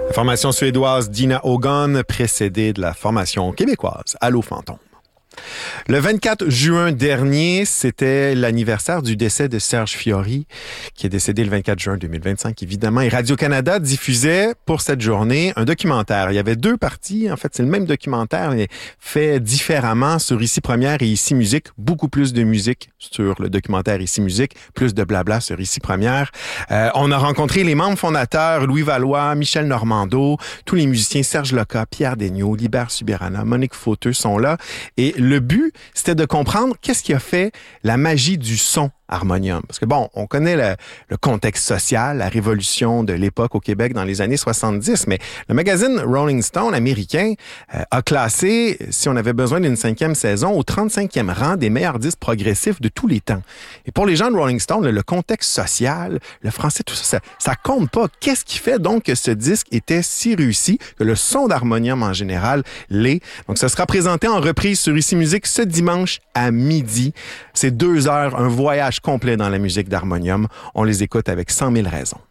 La formation suédoise Dina Hogan, précédée de la formation québécoise Allô Fantôme. Le 24 juin dernier, c'était l'anniversaire du décès de Serge Fiori, qui est décédé le 24 juin 2025, évidemment. Et Radio-Canada diffusait pour cette journée un documentaire. Il y avait deux parties. En fait, c'est le même documentaire, mais fait différemment sur Ici Première et Ici Musique. Beaucoup plus de musique sur le documentaire Ici Musique, plus de blabla sur Ici Première. On a rencontré les membres fondateurs, Louis Valois, Michel Normando, tous les musiciens, Serge Loca, Pierre Degnaud, Libert Subirana, Monique Fauteux sont là. Et le but, c'était de comprendre qu'est-ce qui a fait la magie du son harmonium. Parce que bon, on connaît le contexte social, la révolution de l'époque au Québec dans les années 70, mais le magazine Rolling Stone américain a classé, si on avait besoin d'une 5e saison, au 35e rang des meilleurs disques progressifs de tous les temps. Et pour les gens de Rolling Stone, le contexte social, le français, tout ça, ça compte pas. Qu'est-ce qui fait donc que ce disque était si réussi, que le son d'harmonium en général l'est? Donc, ça sera présenté en reprise sur Ici Musique ce dimanche à midi. C'est 2 heures, un voyage complet dans la musique d'harmonium. On les écoute avec 100 000 raisons.